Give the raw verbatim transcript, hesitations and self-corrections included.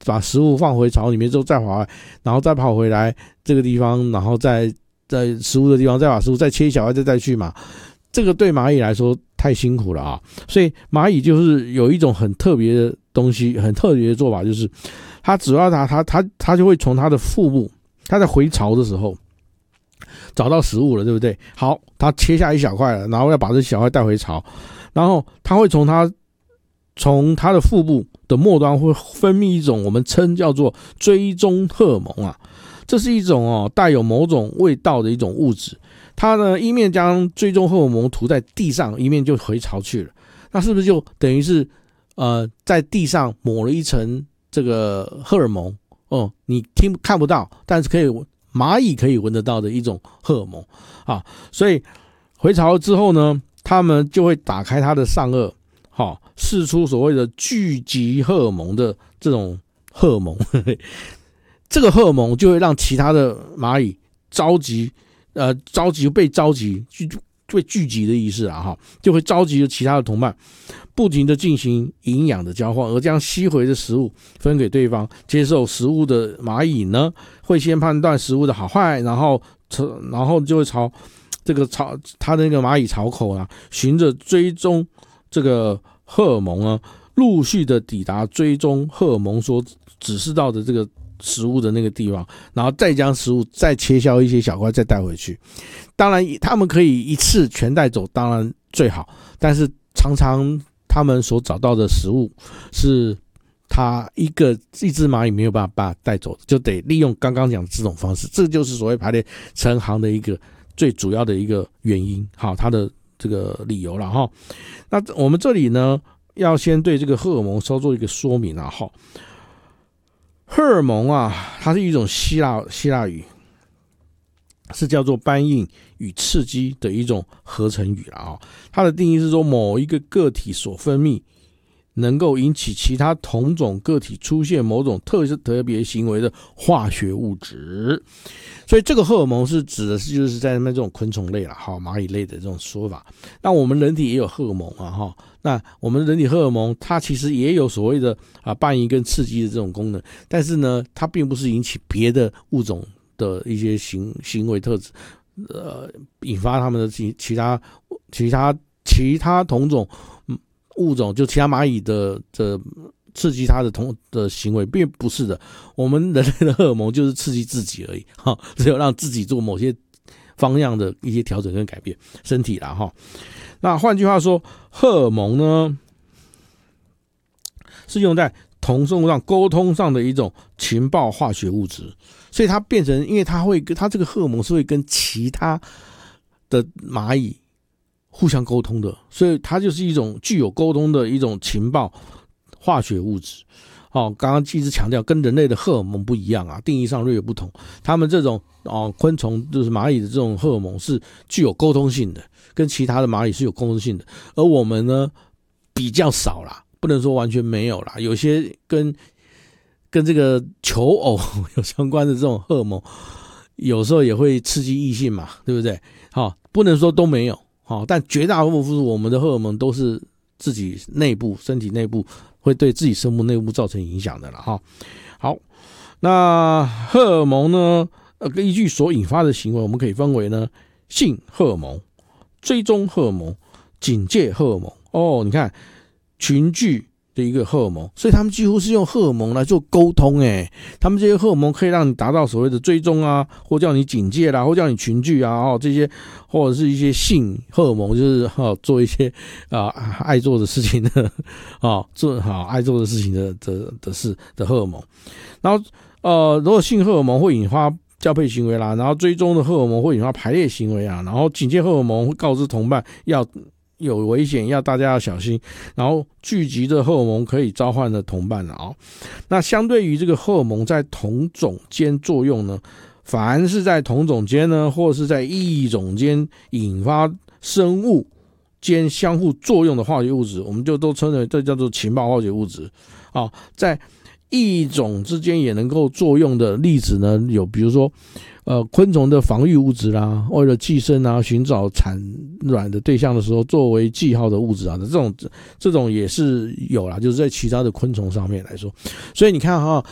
把食物放回巢里面之后再跑来，然后再跑回来这个地方，然后再在食物的地方再把食物再切小块再带去嘛。这个对蚂蚁来说太辛苦了啊，所以蚂蚁就是有一种很特别的东西，很特别的做法，就是它只要它它它它就会从它的腹部，它在回巢的时候找到食物了，对不对？好，它切下一小块了，然后要把这小块带回巢，然后它会从它从它的腹部的末端会分泌一种我们称叫做追踪荷尔蒙啊，这是一种哦带有某种味道的一种物质。它呢一面将追踪荷尔蒙涂在地上，一面就回巢去了。那是不是就等于是呃在地上抹了一层这个荷尔蒙哦？你听看不到，但是可以蚂蚁可以闻得到的一种荷尔蒙啊。所以回巢之后呢，它们就会打开它的上颚，好、哦、释出所谓的聚集荷尔蒙的这种荷尔蒙。这个荷尔蒙就会让其他的蚂蚁着急。呃，召集被召集，被聚集的意思啊，哈，就会召集其他的同伴，不停的进行营养的交换，而将吸回的食物分给对方。接受食物的蚂蚁呢，会先判断食物的好坏，然后，然后就会朝这个朝它的那个蚂蚁巢口啊，循着追踪这个荷尔蒙啊，陆续的抵达追踪荷尔蒙所指示到的这个食物的那个地方，然后再将食物再切削一些小块再带回去。当然他们可以一次全带走，当然最好，但是常常他们所找到的食物是他一个一只蚂蚁没有办法把它带走，就得利用刚刚讲的这种方式。这就是所谓排列成行的一个最主要的一个原因，好，它的这个理由了哈。那我们这里呢要先对这个荷尔蒙稍做一个说明啊，哈。荷尔蒙啊，它是一种希腊希腊语，是叫做搬应与刺激的一种合成语啦、哦、它的定义是说某一个个体所分泌能够引起其他同种个体出现某种特特别行为的化学物质。所以这个荷尔蒙是指的是就是在那边这种昆虫类啦，好，蚂蚁类的这种说法。那我们人体也有荷尔蒙啊，哈，那我们人体荷尔蒙它其实也有所谓的啊伴应跟刺激的这种功能，但是呢，它并不是引起别的物种的一些行行为特质，呃，引发他们的其其他其他其他同种物种，就其他蚂蚁的的。刺激它的同的行为，并不是的。我们人类的荷尔蒙就是刺激自己而已，哈，只有让自己做某些方向的一些调整跟改变身体啦，哈。那换句话说，荷尔蒙呢是用在同生物上沟通上的一种情报化学物质，所以它变成，因为它会跟它这个荷尔蒙是会跟其他的蚂蚁互相沟通的，所以它就是一种具有沟通的一种情报化学物质。哦，刚刚一直强调跟人类的荷尔蒙不一样啊，定义上略有不同。他们这种哦昆虫就是蚂蚁的这种荷尔蒙是具有沟通性的，跟其他的蚂蚁是有沟通性的，而我们呢比较少啦，不能说完全没有啦，有些跟跟这个求偶有相关的这种荷尔蒙，有时候也会刺激异性嘛，对不对？好、哦，不能说都没有，好、哦，但绝大部分我们的荷尔蒙都是自己内部身体内部会对自己生物内部造成影响的了哈。好，那荷尔蒙呢，呃，依据所引发的行为，我们可以分为呢性荷尔蒙、追踪荷尔蒙、警戒荷尔蒙。哦，你看群聚的一个荷尔蒙，所以他们几乎是用荷尔蒙来做沟通诶。他们这些荷尔蒙可以让你达到所谓的追踪啊，或叫你警戒啦，或叫你群聚啊，哦，这些或者是一些性荷尔蒙，就是哦做一些啊爱做的事情的哦做好爱做的事情的的的事的荷尔蒙。然后呃，如果性荷尔蒙会引发交配行为啦，然后追踪的荷尔蒙会引发排列行为啊，然后警戒荷尔蒙会告知同伴要有危险，要大家要小心，然后聚集的荷尔蒙可以召唤的同伴啊、哦。那相对于这个荷尔蒙在同种间作用呢，凡是在同种间呢，或是在异种间引发生物间相互作用的化学物质，我们就都称为这叫做情报化学物质啊、哦。在异种之间也能够作用的例子呢，有比如说呃，昆虫的防御物质啦，为了寄生啊，寻找产卵的对象的时候，作为记号的物质啊，这种这种也是有啦，就是在其他的昆虫上面来说。所以你看哈，